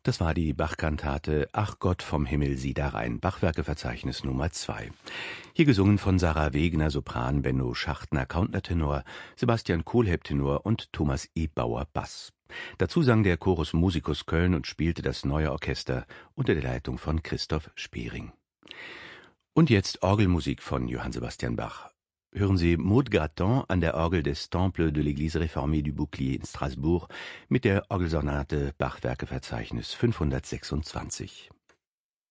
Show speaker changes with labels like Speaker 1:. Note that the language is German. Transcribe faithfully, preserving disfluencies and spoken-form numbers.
Speaker 1: Das war die Bach-Kantate »Ach Gott vom Himmel sieh da rein«, Bachwerkeverzeichnis Nummer zwei. Hier gesungen von Sarah Wegner, Sopran, Benno Schachtner, Countertenor, Sebastian Kohlhepp, Tenor und Thomas E. Bauer, Bass. Dazu sang der Chorus Musicus Köln und spielte das Neue Orchester unter der Leitung von Christoph Spering. Und jetzt Orgelmusik von Johann Sebastian Bach. Hören Sie Maud Grattan an der Orgel des Temple de l'Église réformée du Bouclier in Strasbourg mit der Orgelsonate Bachwerkeverzeichnis fünfhundertsechsundzwanzig.